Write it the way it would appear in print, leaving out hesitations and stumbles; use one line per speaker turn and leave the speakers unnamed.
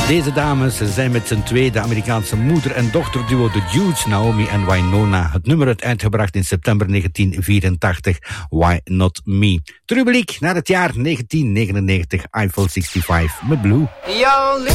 Deze dames zijn met z'n twee de Amerikaanse moeder- en dochterduo The Dudes, Naomi en Wynonna. Het nummer werd uitgebracht in september 1984, Why Not Me. Terugblik naar het jaar 1999, Eiffel 65 met Blue.
Yo,